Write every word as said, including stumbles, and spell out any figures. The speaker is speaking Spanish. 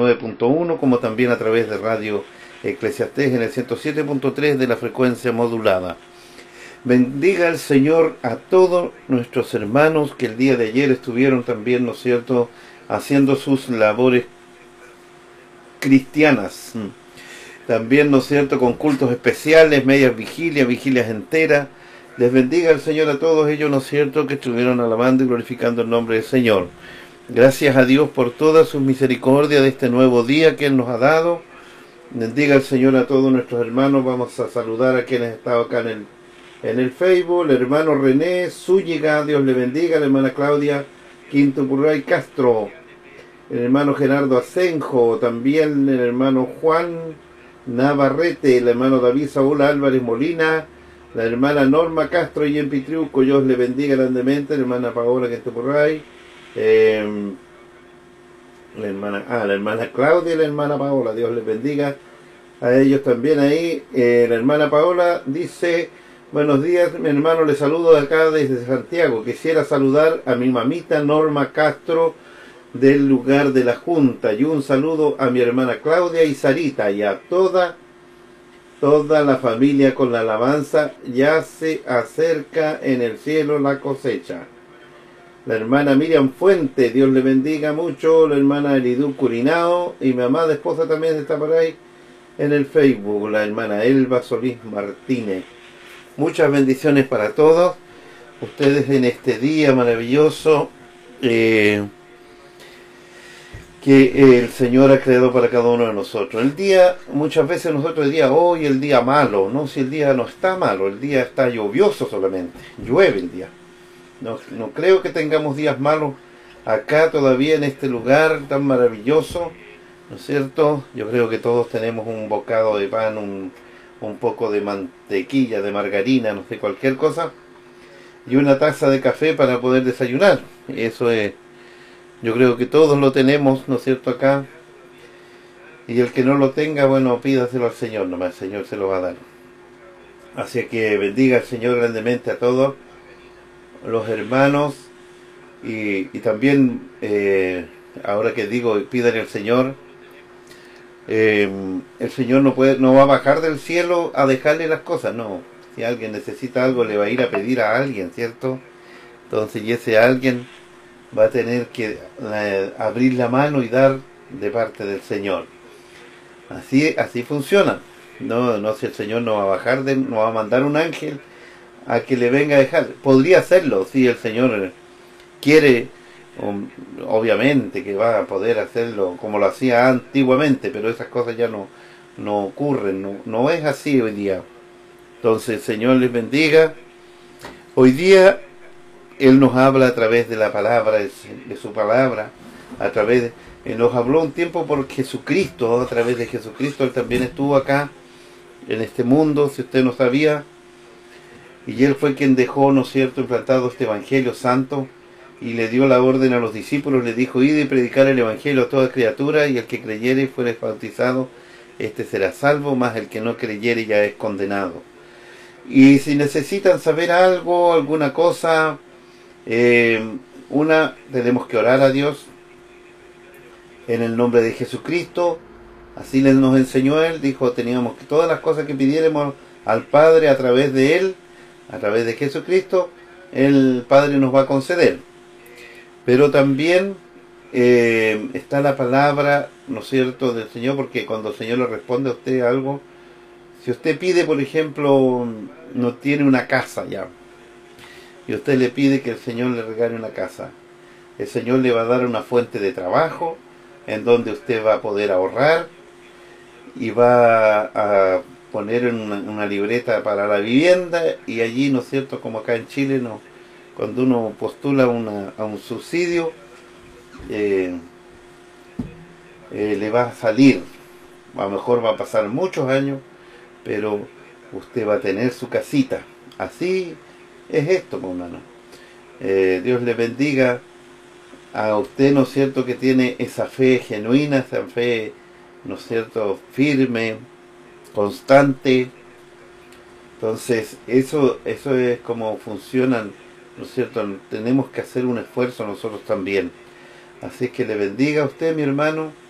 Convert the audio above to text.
nueve punto uno, como también a través de Radio Eclesiastés en el ciento siete punto tres de la frecuencia modulada. Bendiga el Señor a todos nuestros hermanos que el día de ayer estuvieron también, ¿no es cierto?, haciendo sus labores cristianas. También, ¿no es cierto?, con cultos especiales, medias vigilias, vigilias enteras. Les bendiga el Señor a todos ellos, ¿no es cierto?, que estuvieron alabando y glorificando el nombre del Señor. Gracias a Dios por toda su misericordia de este nuevo día que Él nos ha dado. Bendiga el Señor a todos nuestros hermanos. Vamos a saludar a quienes están acá en el, en el Facebook. El hermano René Zúñiga, Dios le bendiga. La hermana Claudia Quinto Purray Castro. El hermano Gerardo Asenjo. También el hermano Juan Navarrete. El hermano David Saúl Álvarez Molina. La hermana Norma Castro y en Pitriuco. Dios le bendiga grandemente. La hermana Paola Quinto Purray. Eh, la hermana, ah, la hermana Claudia y la hermana Paola, Dios les bendiga a ellos también ahí. Eh, la hermana Paola dice: buenos días, mi hermano, le saludo de acá desde Santiago. Quisiera saludar a mi mamita Norma Castro del lugar de la Junta, y un saludo a mi hermana Claudia y Sarita y a toda toda la familia con la alabanza. Ya se acerca en el cielo la cosecha. La hermana Miriam Fuente, Dios le bendiga mucho. La hermana Elidú Curinao y mi amada esposa también está por ahí en el Facebook. La hermana Elba Solís Martínez. Muchas bendiciones para todos ustedes en este día maravilloso eh, que el Señor ha creado para cada uno de nosotros. El día, muchas veces nosotros decimos, hoy el día malo. No, si el día no está malo, el día está lluvioso solamente. Llueve el día. No, no creo que tengamos días malos acá todavía en este lugar tan maravilloso, ¿no es cierto? Yo creo que todos tenemos un bocado de pan, un, un poco de mantequilla, de margarina, no sé, cualquier cosa, y una taza de café para poder desayunar. Eso es, yo creo que todos lo tenemos, ¿no es cierto?, acá. Y el que no lo tenga, bueno, pídaselo al Señor nomás, el Señor se lo va a dar. Así que bendiga al Señor grandemente a todos los hermanos, y, y también eh, ahora que digo pidan al Señor, eh, el Señor no puede, no va a bajar del cielo a dejarle las cosas, no. Si alguien necesita algo, le va a ir a pedir a alguien, ¿cierto? Entonces, y ese alguien va a tener que eh, abrir la mano y dar de parte del Señor. Así, así funciona. No, no, si el Señor no va a bajar, de, no va a mandar un ángel a que le venga a dejar. Podría hacerlo si el Señor quiere, obviamente que va a poder hacerlo como lo hacía antiguamente, pero esas cosas ya no, no ocurren, no, no es así hoy día. Entonces el Señor les bendiga. Hoy día Él nos habla a través de la palabra, de su palabra, a través de, Él nos habló un tiempo por Jesucristo, a través de Jesucristo. Él también estuvo acá en este mundo, si usted no sabía. Y Él fue quien dejó, ¿no es cierto?, implantado este Evangelio Santo, y le dio la orden a los discípulos, le dijo: id y predicar el Evangelio a toda criatura, y el que creyere y fuere bautizado, este será salvo, mas el que no creyere ya es condenado. Y si necesitan saber algo, alguna cosa, eh, una, tenemos que orar a Dios en el nombre de Jesucristo. Así nos enseñó Él, dijo, teníamos que todas las cosas que pidiéramos al Padre a través de Él, a través de Jesucristo, el Padre nos va a conceder. Pero también eh, está la palabra, ¿no es cierto?, del Señor, porque cuando el Señor le responde a usted algo, si usted pide, por ejemplo, no tiene una casa ya, y usted le pide que el Señor le regale una casa, el Señor le va a dar una fuente de trabajo, en donde usted va a poder ahorrar, y va a poner en una, una libreta para la vivienda, y allí, ¿no es cierto?, como acá en Chile, no, cuando uno postula una, a un subsidio, eh, eh, le va a salir, a lo mejor va a pasar muchos años, pero usted va a tener su casita. Así es esto, hermano. Eh, Dios le bendiga a usted, ¿no es cierto?, que tiene esa fe genuina, esa fe, ¿no es cierto?, firme, constante. Entonces, eso, eso es como funcionan, ¿no es cierto? Tenemos que hacer un esfuerzo nosotros también. Así que le bendiga a usted, mi hermano,